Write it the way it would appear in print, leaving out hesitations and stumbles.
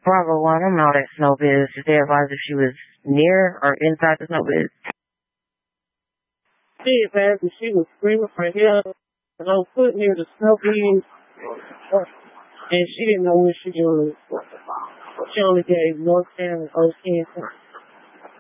Bravo one, I'm out at Snow Biz. Did they advise if she was near or inside the Snow Biz? She advised me she was screaming for help. And I was put near the Snow Biz. And she didn't know where she was. She only gave North Town and Ocean.